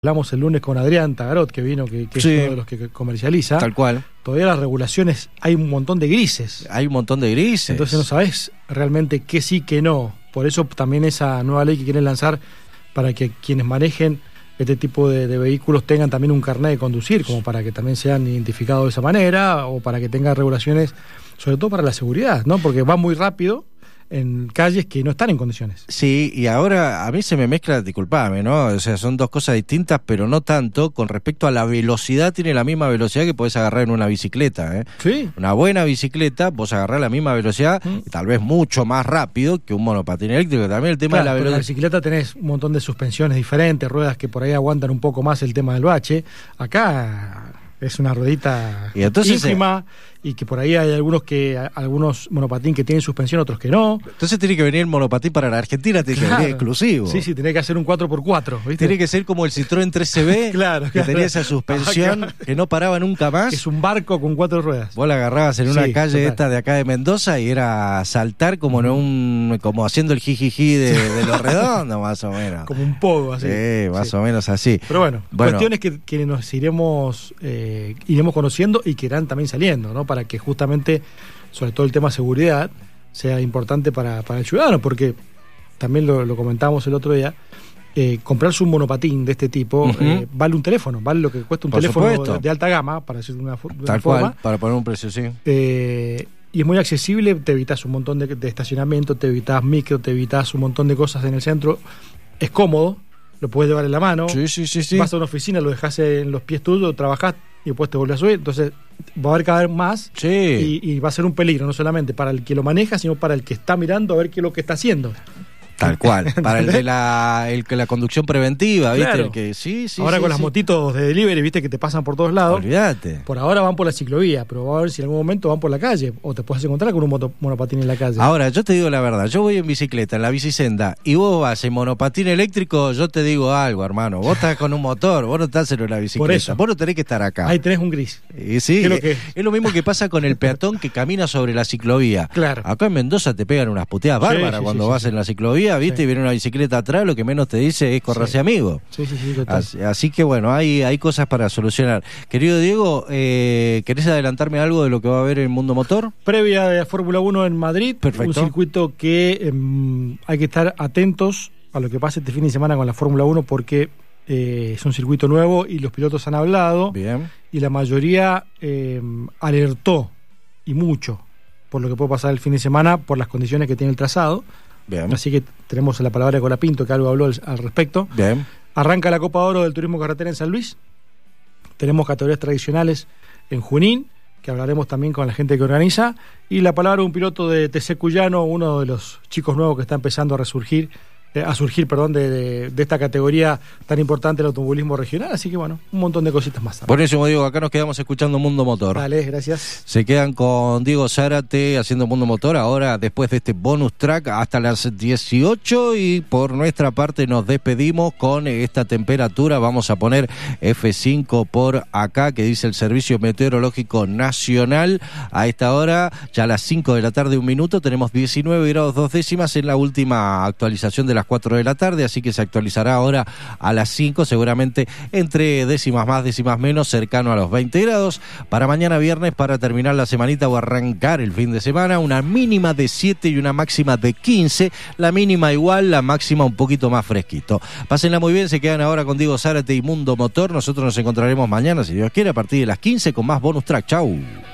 Hablamos el lunes con Adrián Tagarot, que vino, que es uno de los que comercializa. Tal cual. Todavía las regulaciones, hay un montón de grises. Hay un montón de grises. Entonces no sabés realmente qué sí, qué no. Por eso también esa nueva ley que quieren lanzar para que quienes manejen este tipo de vehículos tengan también un carnet de conducir, como para que también sean identificados de esa manera, o para que tengan regulaciones, sobre todo para la seguridad, ¿no? Porque va muy rápido en calles que no están en condiciones. Sí, y ahora a mí se me mezcla, disculpame, ¿no? O sea, son dos cosas distintas, pero no tanto. Con respecto a la velocidad, tiene la misma velocidad que podés agarrar en una bicicleta, ¿eh? Sí. Una buena bicicleta, vos agarrás la misma velocidad, y tal vez mucho más rápido que un monopatín eléctrico. También el tema de la velocidad. En la bicicleta tenés un montón de suspensiones diferentes, ruedas que por ahí aguantan un poco más el tema del bache. Acá es una ruedita ínfima, y que por ahí hay algunos monopatín que tienen suspensión, otros que no. Entonces tiene que venir el monopatín para la Argentina, tiene que venir exclusivo. Sí, tiene que hacer un 4x4, ¿viste? Tiene que ser como el Citroën 3CB, que tenía esa suspensión que no paraba nunca más. Es un barco con 4 ruedas. Vos la agarrabas en una calle esta de acá de Mendoza y era saltar como como haciendo el jijiji de Los Redondos, más o menos. Como un pogo, así. Sí, más o menos así. Pero bueno, cuestiones que nos iremos conociendo y que irán también saliendo, ¿no? Para que justamente, sobre todo el tema seguridad, sea importante para el ciudadano, porque también lo comentábamos el otro día, comprarse un monopatín de este tipo vale un teléfono, vale lo que cuesta un teléfono de alta gama, para decir de una forma. Tal cual, para poner un precio, sí. Y es muy accesible, te evitas un montón de estacionamiento, te evitas micro, te evitas un montón de cosas en el centro, es cómodo, lo puedes llevar en la mano, sí. Vas a una oficina, lo dejás en los pies tuyos, trabajás y después te volvés a subir, entonces va a haber cada vez más y va a ser un peligro, no solamente para el que lo maneja, sino para el que está mirando a ver qué es lo que está haciendo. Tal cual, para el de la conducción preventiva, ¿viste? Claro. El que, ahora con las motitos de delivery, ¿viste? Que te pasan por todos lados. Olvídate. Por ahora van por la ciclovía, pero va a ver si en algún momento van por la calle, o te puedes encontrar con un monopatín en la calle. Ahora, yo te digo la verdad, yo voy en bicicleta, en la bicisenda, y vos vas en monopatín eléctrico, yo te digo algo, hermano, vos estás con un motor, vos no estás en una bicicleta, por eso, vos no tenés que estar acá. Ahí tenés un gris. Sí, es lo mismo que pasa con el peatón que camina sobre la ciclovía. Claro. Acá en Mendoza te pegan unas puteadas bárbaras cuando vas en la ciclovía, ¿viste? Y viene una bicicleta atrás, lo que menos te dice es correrse amigo. Sí, total. Así que bueno, hay cosas para solucionar. Querido Diego, ¿querés adelantarme algo de lo que va a haber en el mundo motor? Previa de Fórmula 1 en Madrid. Perfecto. Un circuito que hay que estar atentos a lo que pase este fin de semana con la Fórmula 1, porque es un circuito nuevo y los pilotos han hablado. Bien. Y la mayoría alertó, y mucho, por lo que puede pasar el fin de semana, por las condiciones que tiene el trazado. Bien. Así que tenemos la palabra de Colapinto, que algo habló al respecto. Bien. Arranca la Copa de Oro del Turismo Carretera en San Luis. Tenemos categorías tradicionales en Junín, que hablaremos también con la gente que organiza. Y la palabra de un piloto de TC Cuyano, uno de los chicos nuevos que está empezando a surgir de esta categoría tan importante del automovilismo regional. Así que bueno, un montón de cositas más. Buenísimo, Diego, acá nos quedamos escuchando Mundo Motor. Vale, gracias. Se quedan con Diego Zárate haciendo Mundo Motor ahora, después de este bonus track, hasta las 18, y por nuestra parte nos despedimos con esta temperatura. Vamos a poner F5 por acá, que dice el Servicio Meteorológico Nacional. A esta hora, ya a las 5 de la tarde, 1 minuto, tenemos 19 grados 2 décimas en la última actualización de las 4 de la tarde, así que se actualizará ahora a las 5, seguramente entre décimas más, décimas menos, cercano a los 20 grados. Para mañana viernes, para terminar la semanita o arrancar el fin de semana, una mínima de 7 y una máxima de 15, la mínima igual, la máxima un poquito más fresquito. Pásenla muy bien, se quedan ahora con Diego Zárate y Mundo Motor. Nosotros nos encontraremos mañana, si Dios quiere, a partir de las 15 con más bonus track. Chau.